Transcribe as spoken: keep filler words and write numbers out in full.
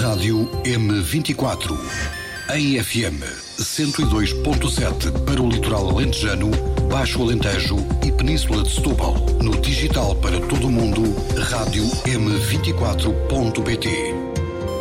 Rádio M vinte e quatro. Em F M cento e dois ponto sete para o litoral alentejano, Baixo Alentejo e Península de Setúbal. No digital para todo o mundo, rádio m vinte e quatro ponto pt.